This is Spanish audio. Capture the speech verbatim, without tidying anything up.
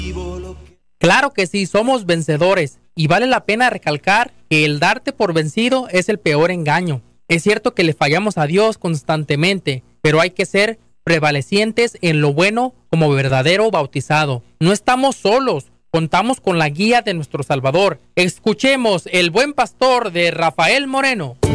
Claro que sí, somos vencedores y vale la pena recalcar que el darte por vencido es el peor engaño. Es cierto que le fallamos a Dios constantemente, pero hay que ser prevalecientes en lo bueno como verdadero bautizado. No estamos solos, contamos con la guía de nuestro Salvador. Escuchemos El Buen Pastor de Rafael Moreno.